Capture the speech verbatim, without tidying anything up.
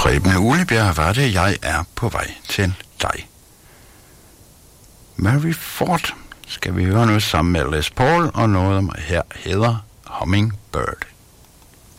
Preben Uglebjerg var det, jeg er på vej til dig. Mary Ford skal vi høre noget sammen med Les Paul, og noget om her hedder Hummingbird.